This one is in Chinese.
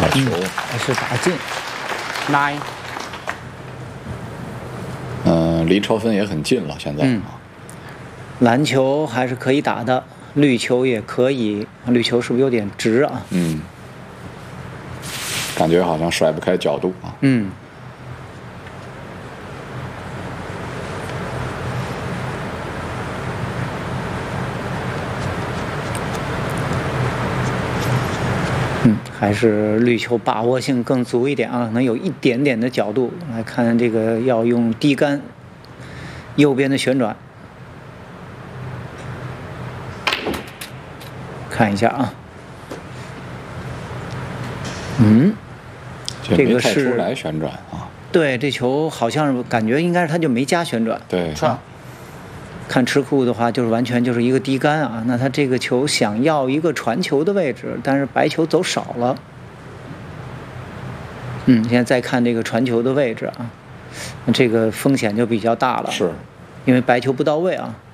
带球， 还是打进。9。 离超分也很近了，现在。 蓝球还是可以打的，绿球也可以。绿球是不是有点直啊？ 感觉好像甩不开角度啊。 还是绿球把握性更足一点啊，能有一点点的角度。来看这个要用低杆，右边的旋转，看一下啊。这个是出来旋转啊。 对，这球好像是感觉应该是他就没加旋转。 对。 看吃库的话，就是完全就是一个低杆啊。那他这个球想要一个传球的位置，但是白球走少了。现在再看这个传球的位置啊，这个风险就比较大了。 是， 因为白球不到位啊。